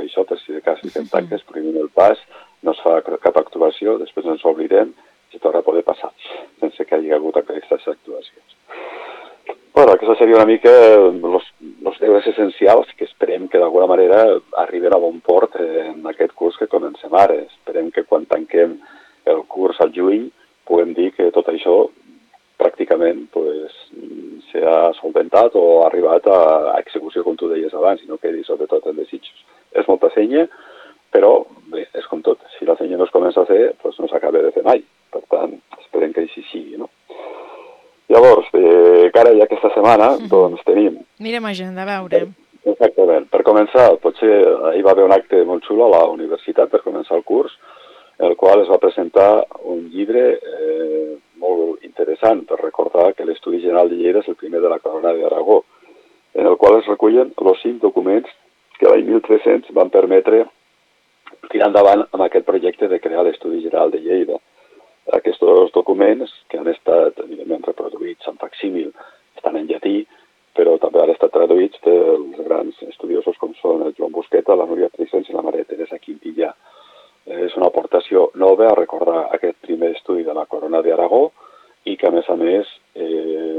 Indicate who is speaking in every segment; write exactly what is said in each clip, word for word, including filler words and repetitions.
Speaker 1: això, per si de cas fiquem tanques, primer el pas, no es fa cap actuació, després ens oblidem i es torna a poder passar, sense que hi hagi hagut aquestes actuacions. Bueno, aquesta seria una mica els deures essencials que esperem que d'alguna manera arriben a bon port en aquest curs que comencem ara. Esperem que quan tanquem el curs al juny puguem dir que tot això pràcticament pues, s'ha solventat o ha arribat a execució, com tu deies abans, i no quedi sobretot en desitjos. És molta senya, però bé, és com tot. Si la senya no es comença a fer, pues no s'acaba de fer mai. Per tant, esperem que així sigui, no? Llavors, de cara ja aquesta setmana, doncs tenim...
Speaker 2: Mirem agenda, a veure.
Speaker 1: Exactament. Per començar, potser hi va haver un acte molt xulo a la universitat per començar el curs, en el qual es va presentar un llibre eh, molt interessant per recordar que l'Estudi General de Lleida és el primer de la Corona d'Aragó, en el qual es recullen els cinc documents que l'any mil tres-cents van permetre tirar endavant amb aquest projecte de crear l'Estudi General de Lleida. Aquests documents, que han estat evidentment reproduïts en facsímil, estan en llatí, però també han estat traduïts pels grans estudiosos com són el Joan Busqueta, la Núria Teixens i la Maria Teresa Quintillà. És una aportació nova a recordar aquest primer estudi de la Corona d'Aragó i que, a més a més, eh,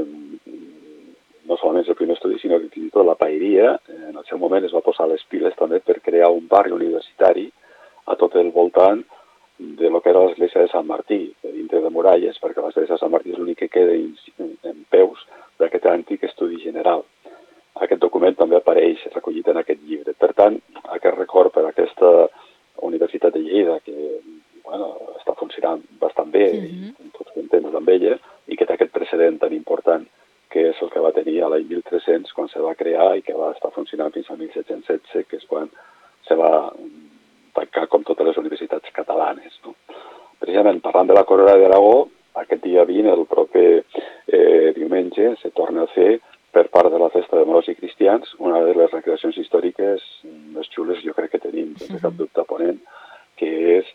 Speaker 1: no solament és el primer estudi, sinó que fins i tot la paeria, en el seu moment es va posar les piles també per crear un barri universitari a tot el voltant de lo que era l'església de Sant Martí, dintre de muralles, perquè l'església de Sant Martí és l'únic que queda en peus d'aquest antic estudi general. Aquest document també apareix recollit en aquest llibre. Per tant, aquest record per aquesta Universitat de Lleida, que bueno, està funcionant bastant bé, mm-hmm. i tots contents amb ella, i que té aquest precedent tan important que és el que va tenir a l'any mil tres-cents quan se va crear i que va estar funcionant fins al mil set-cents setze, que és quan se va tancar com totes les universitats catalanes. No? Precisament, parlant de la Corona d'Aragó, aquest dia vint, el proper eh, diumenge, se torna a fer, per part de la Festa de Moros i Cristians, una de les recreacions històriques més xules jo crec que tenim, sense cap dubte ponent, que és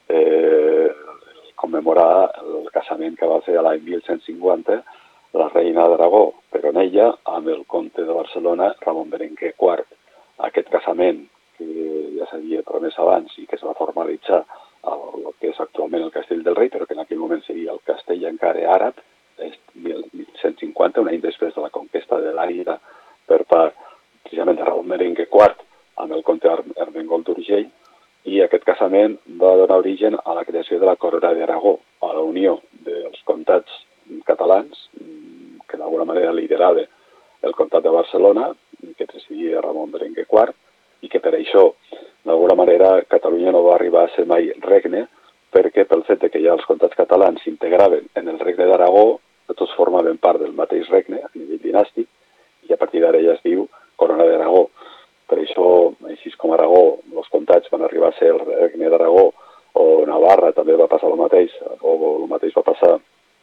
Speaker 1: eh, commemorar el casament que va fer l'any mil cent cinquanta la reina d'Aragó, però en ella amb el comte de Barcelona, Ramon Berenguer quart. Aquest casament que ja s'havia promès abans i que es va formalitzar el que és actualment el Castell del Rei, però que en aquell moment seria el castell encara àrab, és mil cent cinquanta, un any després de la conquesta de l'Àguila per part precisament de Ramon Berenguer quart amb el comte Ermengol d'Urgell, i aquest casament va donar origen a la creació de la Corona d'Aragó, a la unió dels comtats catalans, que d'alguna manera liderava el comtat de Barcelona, que presidia Ramon Berenguer quart, i que per això, d'alguna manera, Catalunya no va arribar a ser mai regne, perquè pel fet que ja els comtats catalans s'integraven en el regne d'Aragó, tots formaven part del mateix regne a nivell dinàstic, i a partir d'ara ja es diu Corona d'Aragó. Per això, així com Aragó, els comtats van arribar a ser el regne d'Aragó, o Navarra també va passar el mateix, o el mateix va passar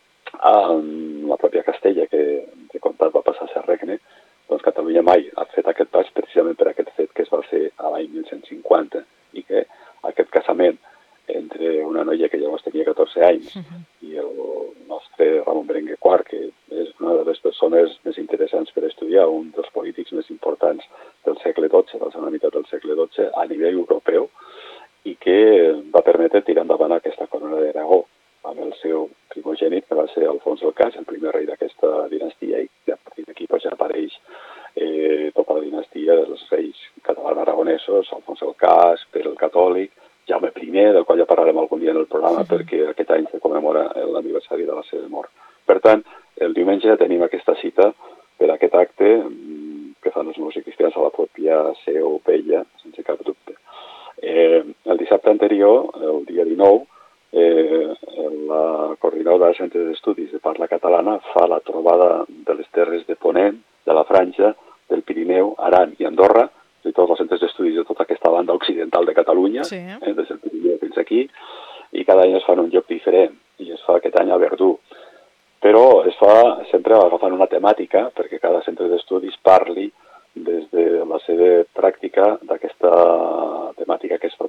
Speaker 1: a la pròpia Castella, que de comtat va passar a ser regne, doncs Catalunya mai ha fet aquest pas precisament per aquest fet que es va fer a l'any mil cent cinquanta i que aquest casament entre una noia que llavors tenia catorze anys uh-huh. i el nostre Ramon Berenguer quart, que és una de les persones més interessants per estudiar, un dels polítics més importants del segle dotze, de la segona meitat del segle dotze, a nivell europeu, i que va permetre tirar endavant aquesta Corona d'Aragó amb el seu primogènit, que va ser Alfons el Cas, el primer rei d'aquesta dinastia, i a partir d'aquí pues, ja apareix eh, tota la dinastia dels reis catalans-aragonesos, Alfons el Cas, Pere el Catòlic, Jaume primer, del qual ja parlarem algun dia en el programa, sí. perquè aquest any se commemora l'aniversari de la seva mort. Per tant, el diumenge ja tenim aquesta cita per aquest acte que fan els músics cristians a la pròpia seu vella, sense cap dubte. Eh, el dissabte anterior, el dia dinou, Eh, la coordinadora de centres d'estudis de parla catalana fa la trobada de les terres de Ponent, de la Franja, del Pirineu, Aran i Andorra, de tots els centres d'estudis de tota aquesta banda occidental de Catalunya, sí. eh, des del Pirineu fins aquí, i cada any es fa en un lloc diferent, i es fa aquest any a Verdú. Però es fa sempre agafant una temàtica, perquè cada centre d'estudis parli des de la seva pràctica d'aquesta temàtica que es